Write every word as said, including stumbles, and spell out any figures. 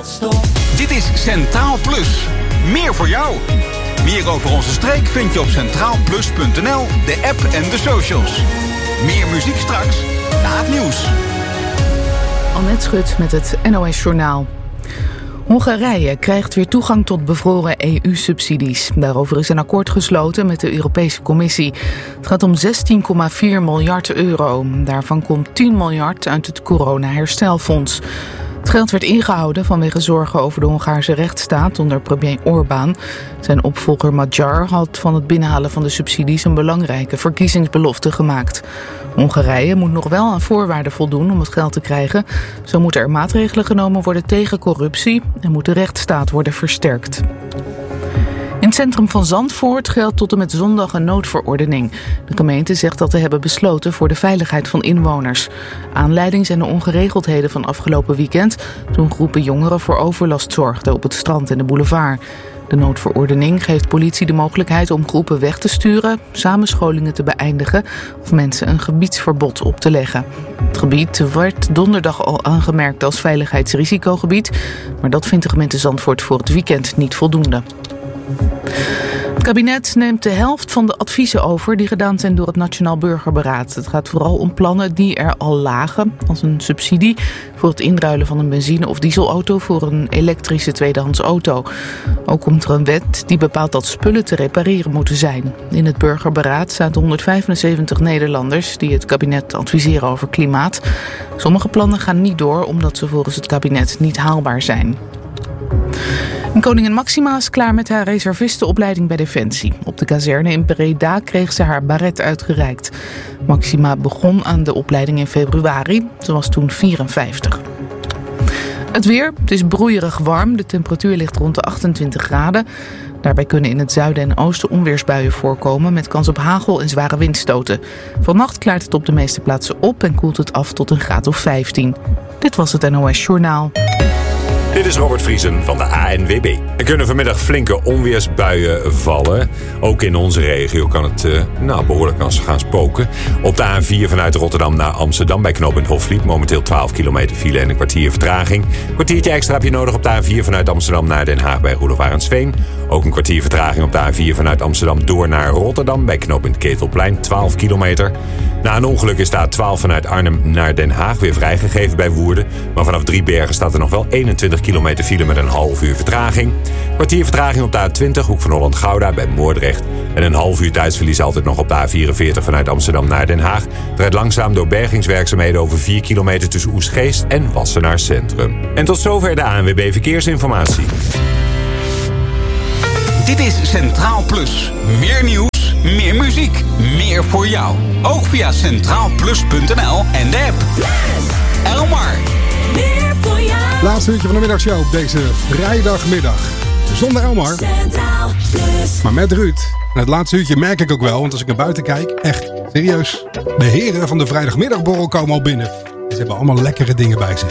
stop. Dit is Centraal Plus. Meer voor jou. Meer over onze streek vind je op centraal plus punt n l, de app en de socials. Meer muziek straks, na het nieuws. Annette Schut met het N O S Journaal. Hongarije krijgt weer toegang tot bevroren E U-subsidies. Daarover is een akkoord gesloten met de Europese Commissie. Het gaat om zestien komma vier miljard euro. Daarvan komt tien miljard uit het corona-herstelfonds. Het geld werd ingehouden vanwege zorgen over de Hongaarse rechtsstaat onder premier Orbán. Zijn opvolger Magyar had van het binnenhalen van de subsidies een belangrijke verkiezingsbelofte gemaakt. Hongarije moet nog wel aan voorwaarden voldoen om het geld te krijgen. Zo moeten er maatregelen genomen worden tegen corruptie en moet de rechtsstaat worden versterkt. In het centrum van Zandvoort geldt tot en met zondag een noodverordening. De gemeente zegt dat te hebben besloten voor de veiligheid van inwoners. Aanleiding zijn de ongeregeldheden van afgelopen weekend, toen groepen jongeren voor overlast zorgden op het strand en de boulevard. De noodverordening geeft politie de mogelijkheid om groepen weg te sturen, samenscholingen te beëindigen of mensen een gebiedsverbod op te leggen. Het gebied werd donderdag al aangemerkt als veiligheidsrisicogebied, maar dat vindt de gemeente Zandvoort voor het weekend niet voldoende. Het kabinet neemt de helft van de adviezen over die gedaan zijn door het Nationaal Burgerberaad. Het gaat vooral om plannen die er al lagen, als een subsidie voor het inruilen van een benzine- of dieselauto voor een elektrische tweedehands auto. Ook komt er een wet die bepaalt dat spullen te repareren moeten zijn. In het Burgerberaad zaten honderdvijfenzeventig Nederlanders die het kabinet adviseren over klimaat. Sommige plannen gaan niet door omdat ze volgens het kabinet niet haalbaar zijn. En koningin Máxima is klaar met haar reservistenopleiding bij Defensie. Op de kazerne in Breda kreeg ze haar baret uitgereikt. Máxima begon aan de opleiding in februari. Ze was toen vierenvijftig. Het weer, het is broeierig warm. De temperatuur ligt rond de achtentwintig graden. Daarbij kunnen in het zuiden en oosten onweersbuien voorkomen met kans op hagel en zware windstoten. Vannacht klaart het op de meeste plaatsen op en koelt het af tot een graad of vijftien. Dit was het N O S Journaal. Dit is Robert Vriesen van de A N W B. Er kunnen vanmiddag flinke onweersbuien vallen. Ook in onze regio kan het uh, nou, behoorlijk gaan spoken. Op de A N vier vanuit Rotterdam naar Amsterdam bij knooppunt Hofvliet. Momenteel twaalf kilometer file en een kwartier vertraging. Een kwartiertje extra heb je nodig op de A N vier vanuit Amsterdam naar Den Haag bij Roelof Arendsveen. Ook een kwartier vertraging op de A N vier vanuit Amsterdam door naar Rotterdam bij knooppunt Ketelplein. twaalf kilometer. Na een ongeluk is de A twaalf vanuit Arnhem naar Den Haag weer vrijgegeven bij Woerden. Maar vanaf Driebergen staat er nog wel eenentwintig kilometer file met een half uur vertraging. Kwartier vertraging op de A twintig, hoek van Holland-Gouda bij Moordrecht. En een half uur tijdsverlies altijd nog op de A vierenveertig vanuit Amsterdam naar Den Haag. Het rijdt langzaam door bergingswerkzaamheden over vier kilometer tussen Oesgeest en Wassenaar Centrum. En tot zover de A N W B Verkeersinformatie. Dit is Centraal Plus. Meer nieuws, meer muziek, meer voor jou. Ook via centraal plus punt n l en de app. Elmar. Meer voor jou. Laatste uurtje van de middagshow op deze vrijdagmiddag. Zonder Elmar, maar met Ruud. En het laatste uurtje merk ik ook wel, want als ik naar buiten kijk, echt serieus. De heren van de vrijdagmiddagborrel komen al binnen. Ze hebben allemaal lekkere dingen bij zich.